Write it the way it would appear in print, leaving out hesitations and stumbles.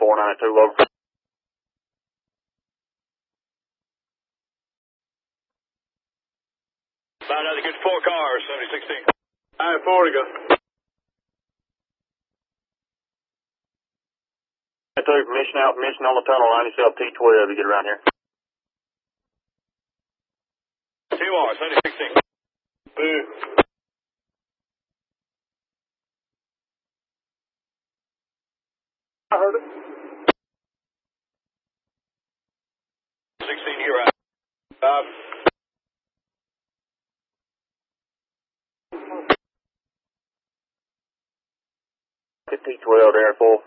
492, over. About another good 4 cars, 7016. Alright, 4 to go. 2, permission out, permission on the tunnel, 90 South T12 to get around here. TR, 7016. Boo. I heard it. 16, you're out. 50 T12 there, 4.